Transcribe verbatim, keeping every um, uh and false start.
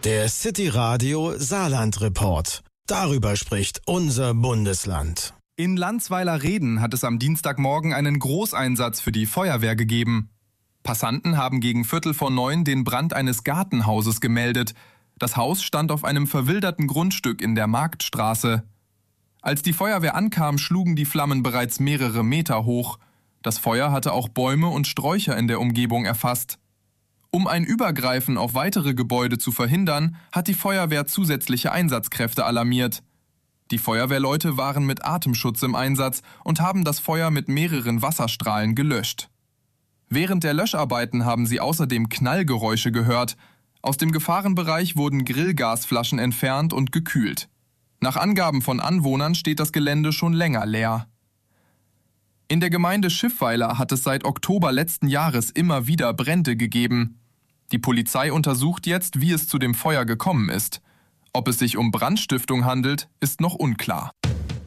Der City Radio Saarland Report. Darüber spricht unser Bundesland. In Landsweiler-Reden hat es am Dienstagmorgen einen Großeinsatz für die Feuerwehr gegeben. Passanten haben gegen Viertel vor neun den Brand eines Gartenhauses gemeldet. Das Haus stand auf einem verwilderten Grundstück in der Marktstraße. Als die Feuerwehr ankam, schlugen die Flammen bereits mehrere Meter hoch. Das Feuer hatte auch Bäume und Sträucher in der Umgebung erfasst. Um ein Übergreifen auf weitere Gebäude zu verhindern, hat die Feuerwehr zusätzliche Einsatzkräfte alarmiert. Die Feuerwehrleute waren mit Atemschutz im Einsatz und haben das Feuer mit mehreren Wasserstrahlen gelöscht. Während der Löscharbeiten haben sie außerdem Knallgeräusche gehört. Aus dem Gefahrenbereich wurden Grillgasflaschen entfernt und gekühlt. Nach Angaben von Anwohnern steht das Gelände schon länger leer. In der Gemeinde Schiffweiler hat es seit Oktober letzten Jahres immer wieder Brände gegeben. Die Polizei untersucht jetzt, wie es zu dem Feuer gekommen ist. Ob es sich um Brandstiftung handelt, ist noch unklar.